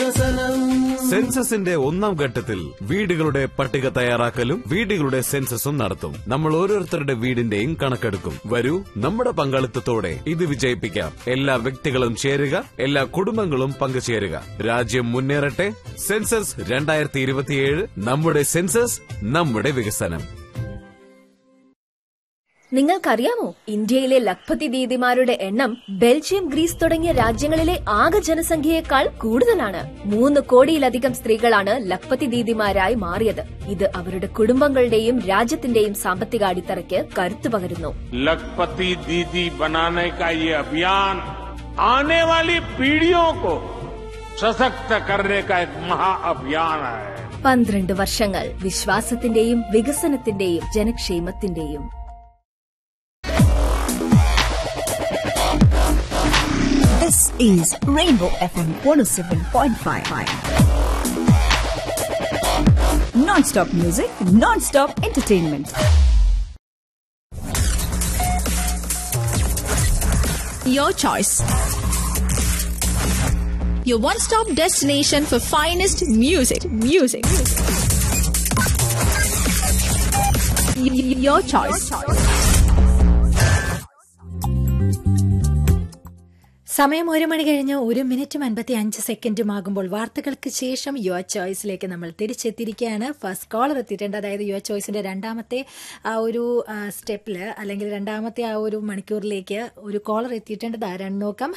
സെൻസസിന്റെ ഒന്നാം ഘട്ടത്തിൽ വീടുകളുടെ പട്ടിക തയ്യാറാക്കലും വീടുകളുടെ സെൻസസും നടത്തും. നമ്മൾ ഓരോരുത്തരുടെ വീടിന്റെയും കണക്കെടുക്കും. വരൂ, നമ്മുടെ പങ്കാളിത്തത്തോടെ ഇത് വിജയിപ്പിക്കാം. എല്ലാ വ്യക്തികളും ചേരുക, എല്ലാ കുടുംബങ്ങളും പങ്കുചേരുക. രാജ്യം മുന്നേറട്ടെ. സെൻസസ് 2027. നമ്മുടെ സെൻസസ്, നമ്മുടെ വികസനം. നിങ്ങൾക്കറിയാമോ, ഇന്ത്യയിലെ ലഖ്പതി ദീദിമാരുടെ എണ്ണം ബെൽജിയം, ഗ്രീസ് തുടങ്ങിയ രാജ്യങ്ങളിലെ ആകെ ജനസംഖ്യയേക്കാൾ കൂടുതലാണ്. 3 കോടിയിലധികം സ്ത്രീകളാണ് ലഖ്പതി ദീദിമാരായി മാറിയത്. ഇത് അവരുടെ കുടുംബങ്ങളുടെയും രാജ്യത്തിന്റെയും സാമ്പത്തിക അടിത്തറയ്ക്ക് കരുത്തു പകരുന്നു. ലഖ്പതി ദീദി ബനാനെ കാ യേ അഭിയാൻ ആനെ വാലി പീഡിയോ കോ സശക്ത കർനെ കാ ഏക് മഹാ അഭിയാൻ ഹൈ. 12 വർഷങ്ങൾ വിശ്വാസത്തിന്റെയും വികസനത്തിന്റെയും ജനക്ഷേമത്തിന്റെയും. This is Rainbow FM 107.5. Non-stop music, non-stop entertainment. Your choice. Your one-stop destination for finest music. Your choice. സമയം 1 മണി കഴിഞ്ഞ് 1 മിനിറ്റും 55 സെക്കൻഡും ആകുമ്പോൾ വാർത്തകൾക്ക് ശേഷം യുവർ ചോയ്സിലേക്ക് നമ്മൾ തിരിച്ചെത്തിയിരിക്കുകയാണ്. ഫസ്റ്റ് കോളർ എത്തിയിട്ടുണ്ട്. അതായത് യുവർ ചോയ്സിന്റെ രണ്ടാമത്തെ ആ ഒരു സ്റ്റെപ്പിൽ അല്ലെങ്കിൽ രണ്ടാമത്തെ ആ ഒരു മണിക്കൂറിലേക്ക് ഒരു കോളർ എത്തിയിട്ടുണ്ട്. ഇതാരാണ് നോക്കാം.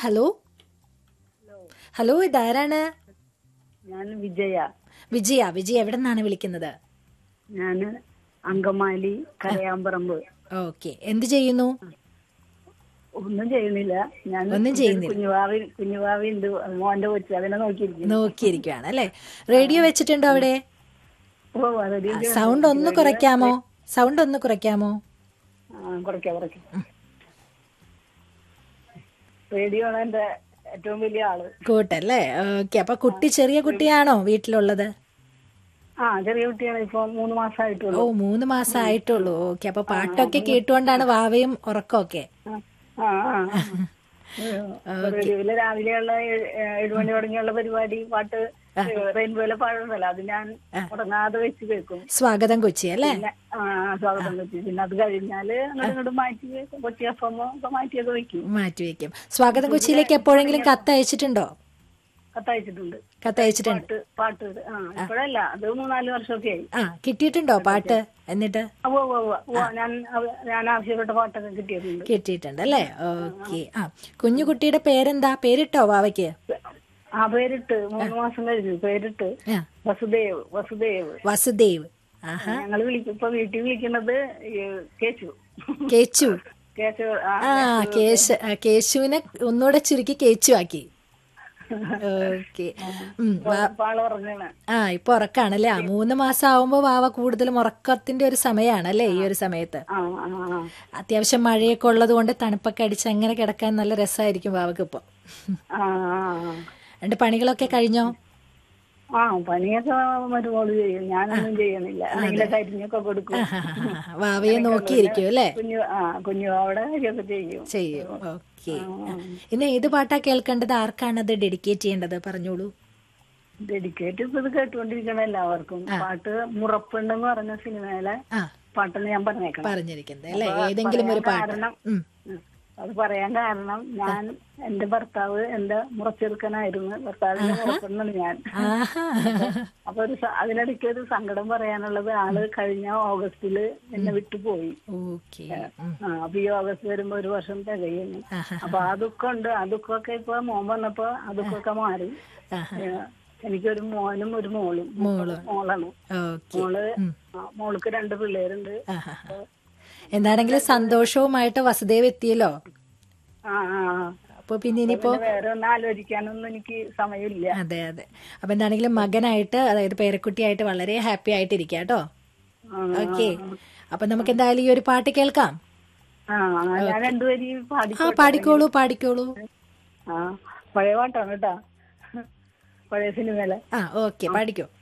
ഹലോ, ഇതാരാണ്? ഞാൻ വിജയ. വിജയ എവിടെ നിന്നാണ് വിളിക്കുന്നത്? ഞാൻ അങ്കമാലി കരയാമ്പറമ്പ്. ഓക്കെ, എന്ത് ചെയ്യുന്നു? ഒന്നും ചെയ്യുന്നില്ല. ഞാൻ കുഞ്ഞുവാവി ഉണ്ട്, മോന്റെ കൊച്ചു, അതിനെ നോക്കിയിരിക്കുകയാണ് അല്ലെ. റേഡിയോ വെച്ചിട്ടുണ്ടോ അവിടെ? സൗണ്ട് ഒന്ന് കുറയ്ക്കാമോ? കുറയ്ക്കാം. റേഡിയോ ആണ് എന്റെ ഏറ്റവും വലിയ ആള്, കൂട്ടല്ലേ. ഓക്കെ, അപ്പൊ ചെറിയ കുട്ടിയാണോ വീട്ടിലുള്ളത്? ചെറിയ കുട്ടിയാണ്. ഇപ്പൊ 3 മാസമായിട്ടുള്ളൂ. 3 മാസമായിട്ടുള്ളൂ. ഓക്കെ, അപ്പൊ പാട്ടൊക്കെ കേട്ടുകൊണ്ടാണ് വാവയും ഉറക്കമൊക്കെ? റേഡിയോയില് രാവിലെയുള്ള 7 മണി തുടങ്ങിയുള്ള പരിപാടി, പാട്ട് റെയിൻബോയിലെ പാടുന്നല്ല, അത് ഞാൻ മുടങ്ങാതെ വെച്ച് കേൾക്കും. സ്വാഗതം കൊച്ചി അല്ലേ? സ്വാഗതം കൊച്ചി. പിന്നെ അത് കഴിഞ്ഞാല് അങ്ങോട്ട് മാറ്റി കൊച്ചി എഫ്എം മാറ്റിയൊക്കെ മാറ്റി വെക്കും. സ്വാഗതം കൊച്ചിയിലേക്ക് എപ്പോഴെങ്കിലും കത്തയച്ചിട്ടുണ്ടോ? കത്തയച്ചിട്ടുണ്ട്. പാട്ട് ഇപ്പോഴല്ല, അത് 3-4 വർഷമൊക്കെ ആയി. കിട്ടിയിട്ടുണ്ടോ പാട്ട്? എന്നിട്ട് ഞാൻ ആവശ്യപ്പെട്ട പാട്ടൊക്കെ കിട്ടിയിട്ടുണ്ട് അല്ലേ? ഓക്കെ. കുഞ്ഞുകുട്ടിയുടെ പേരെന്താ? പേരിട്ടോ വാവയ്ക്ക്? പേരിട്ട് 3 മാസം കഴിഞ്ഞു. പേരിട്ട് വസുദേവ്. ഞങ്ങള് ഇപ്പൊ വീട്ടിൽ വിളിക്കുന്നത് കേച്ചു. കേശുവിനെ ഒന്നുകൂടെ ചുരുക്കി കേച്ചു ആക്കി. ഓക്കെ. ഇപ്പൊ ഉറക്കാണല്ലേ? 3 മാസം ആവുമ്പോ വാവ കൂടുതലും ഉറക്കത്തിന്റെ ഒരു സമയമാണല്ലേ ഈ ഒരു സമയത്ത്? അത്യാവശ്യം മഴയൊക്കെ ഉള്ളത് കൊണ്ട് തണുപ്പൊക്കെ അടിച്ച് അങ്ങനെ കിടക്കാൻ നല്ല രസമായിരിക്കും വാവക്ക് ഇപ്പൊ. രണ്ട് പണികളൊക്കെ കഴിഞ്ഞോ? പണിയൊക്കെ മരുമോള് ചെയ്യും, ഞാനൊന്നും ചെയ്യണില്ല. കരിഞ്ഞൊക്കെ കൊടുക്കും. വാവയെ നോക്കിയിരിക്കും അല്ലേ? കുഞ്ഞു അവിടെ ചെയ്യും. ഓക്കെ. ഇന്ന് ഏത് പാട്ടാ കേൾക്കേണ്ടത്? ആർക്കാണത് ഡെഡിക്കേറ്റ് ചെയ്യേണ്ടത്? പറഞ്ഞോളൂ. ഡെഡിക്കേറ്റ് ഇപ്പൊ ഇത് കേട്ടുകൊണ്ടിരിക്കണം എല്ലാവർക്കും. പാട്ട് മുറപ്പുണ്ടെന്ന് പറഞ്ഞ സിനിമയിലെ പാട്ടെന്ന് ഞാൻ പറഞ്ഞിരിക്കുന്നത് അല്ലെ? ഏതെങ്കിലും ഒരു പാട്ട്. അത് പറയാൻ കാരണം, ഞാൻ എന്റെ ഭർത്താവ് എന്റെ മുറച്ചെറുക്കനായിരുന്നു. ഭർത്താവിന്റെ മുറപ്പെണ്ണാണ് ഞാൻ. അപ്പൊ അതിനിടയ്ക്ക് ഒരു സങ്കടം പറയാനുള്ളത്, ആള് കഴിഞ്ഞ ഓഗസ്റ്റില് എന്നെ വിട്ടുപോയി. അപ്പൊ ഈ ഓഗസ്റ്റ് വരുമ്പോ 1 വർഷം തികയുന്നു. അപ്പൊ ആ ദുഃഖമുണ്ട്. ആ ദുഃഖമൊക്കെ ഇപ്പൊ മോൻ വന്നപ്പോ ആ ദുഃഖമൊക്കെ മാറി. എനിക്കൊരു മോനും ഒരു മോളാണ്. മോൾക്ക് 2 പിള്ളേരുണ്ട്. എന്താണെങ്കിലും സന്തോഷവുമായിട്ട് വസുദേവ് എത്തിയല്ലോ. അപ്പൊ പിന്നെ ഇനിയിപ്പോ വേറെ ഒന്നും ആലോചിക്കാനൊന്നും എനിക്ക് സമയമില്ല. അതെ. അപ്പൊ എന്താണെങ്കിലും മകനായിട്ട്, അതായത് പേരക്കുട്ടിയായിട്ട് വളരെ ഹാപ്പി ആയിട്ടിരിക്കുക കേട്ടോ. ഓക്കെ. അപ്പൊ നമുക്ക് എന്തായാലും ഈ ഒരു പാട്ട് കേൾക്കാം. പാടിക്കോളൂ. പഴയ പാട്ടാണ് കേട്ടാ, പഴയ സിനിമയിലെ. ഓക്കെ, പാടിക്കോ.